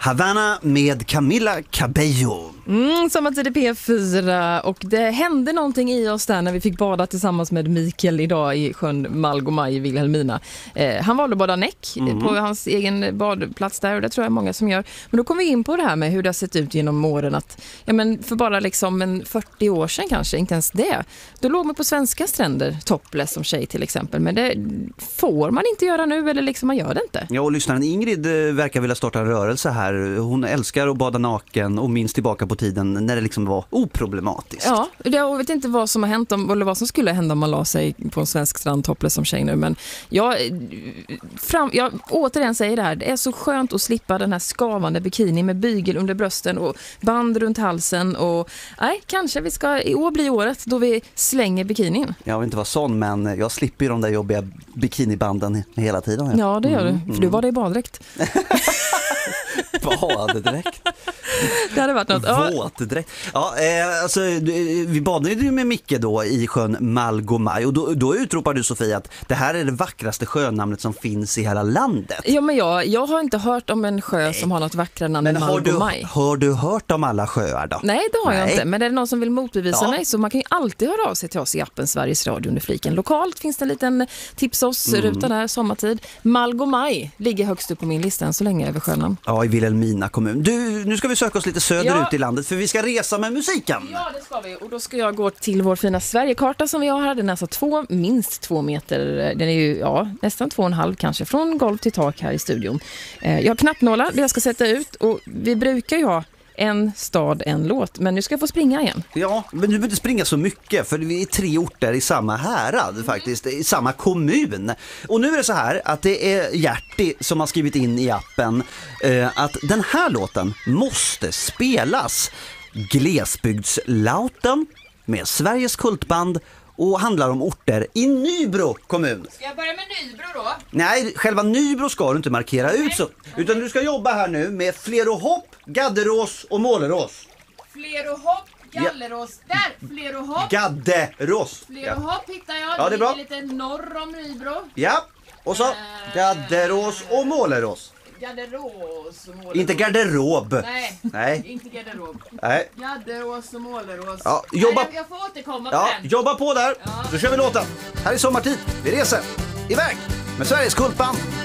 Havana med Camila Cabello. Sommartid i P4 och det hände någonting i oss där när vi fick bada tillsammans med Mikael idag i sjön Malgomaj i Vilhelmina. Han valde att bada näck på hans egen badplats där och det tror jag många som gör. Men då kom vi in på det här med hur det har sett ut genom åren att för bara liksom 40 år sedan kanske, inte ens det. Då låg man på svenska stränder topless som tjej till exempel. Men det får man inte göra nu eller liksom man gör det inte. Ja, och lyssnaren Ingrid verkar vilja starta en rörelse här. Hon älskar att bada naken och minns tillbaka på tiden när det liksom var oproblematiskt. Ja, jag vet inte vad som har hänt eller vad som skulle hända om man la sig på en svensk strand topless som tjej nu. Men jag återigen säger det här. Det är så skönt att slippa den här skavande bikini med bygel under brösten och band runt halsen. Och kanske vi ska i år bli året då vi slänger bikinin. Jag vill inte vara sån, men jag slipper ju de där jobbiga bikinibanden hela tiden. Ja, det gör du. För du var det i baddräkt. Baddräkt. Det hade varit något. Våtdräkt. Ja, alltså, vi badade ju med Micke då i sjön Malgomaj och då utropar du, Sofia, att det här är det vackraste sjönamnet som finns i hela landet. Ja, men jag har inte hört om en sjö som har något vackrare namn än Malgomaj. Har du hört om alla sjöar då? Nej, det har jag inte. Men är det någon som vill motbevisa mig så man kan ju alltid höra av sig till oss i appen Sveriges Radio under fliken. Lokalt finns det en liten tips oss-ruta där, sommartid. Malgomaj ligger högst upp på min lista än så länge över sjönamn. Ja, i Vilhelmina kommun. Nu ska vi söka oss lite söderut i landet för vi ska resa med musiken. Ja, det ska vi. Och då ska jag gå till vår fina Sverigekarta som vi har här. Den är alltså minst 2 meter. Den är ju nästan 2,5 kanske från golv till tak här i studion. Jag har knappnålar det jag ska sätta ut och vi brukar ju ha en stad, en låt. Men nu ska jag få springa igen. Ja, men du behöver inte springa så mycket för vi är 3 orter i samma härad faktiskt, i samma kommun. Och nu är det så här att det är Hjärti som har skrivit in i appen att den här låten måste spelas. Glesbygdslauten med Sveriges kultband och handlar om orter i Nybro kommun. Ska jag börja med Nybro då? Nej, själva Nybro ska du inte markera ut så. Utan du ska jobba här nu med Flerohopp, Gadderås och Målerås. Flerohopp, Gallerås. Där, Flerohopp. Gadderås. Flerohopp hittar jag. Ja, det är bra. Lite norr om Nybro. Ja, och så Gadderås och Målerås. Gadderås och Målerås. Inte garderob. Nej. Inte garderob. Nej. Gadderås och Målerås. Ja, jag får återkomma på den. Jobba på där. Då kör vi låten. Här är sommartid. Vi reser iväg med Sveriges kultband.